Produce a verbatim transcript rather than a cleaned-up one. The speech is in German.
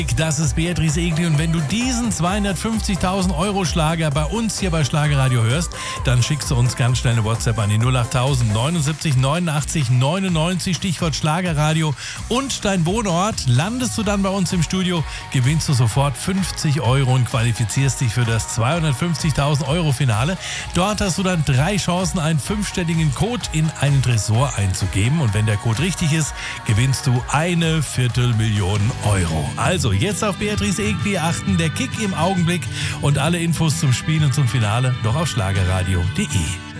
Das ist Beatrice Egli und wenn du diesen zweihundertfünfzigtausend Euro Schlager bei uns hier bei Schlagerradio hörst, dann schickst du uns ganz schnell eine WhatsApp an die null achttausend neunundsiebzig neunundachtzig neunundneunzig, Stichwort Schlagerradio und dein Wohnort. Landest du dann bei uns im Studio, gewinnst du sofort fünfzig Euro und qualifizierst dich für das zweihundertfünfzigtausend Euro Finale. Dort hast du dann drei Chancen, einen fünfstelligen Code in einen Tresor einzugeben und wenn der Code richtig ist, gewinnst du eine Viertelmillion Euro. Also jetzt auf Beatrice Egli achten, der Kick im Augenblick und alle Infos zum Spiel und zum Finale doch auf schlagerradio punkt de.